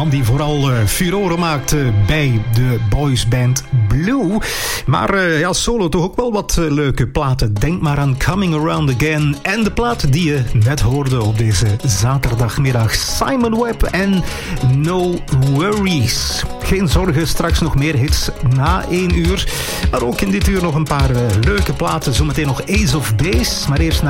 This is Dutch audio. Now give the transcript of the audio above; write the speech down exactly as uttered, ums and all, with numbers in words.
man die vooral uh, furoren maakte bij de boysband Blue. Maar uh, ja, solo toch ook wel wat uh, leuke platen. Denk maar aan Coming Around Again. En de plaat die je net hoorde op deze zaterdagmiddag. Simon Webb en No Worries. Geen zorgen, straks nog meer hits na één uur. Maar ook in dit uur nog een paar uh, leuke platen. Zometeen nog Ace of Base. Maar eerst naar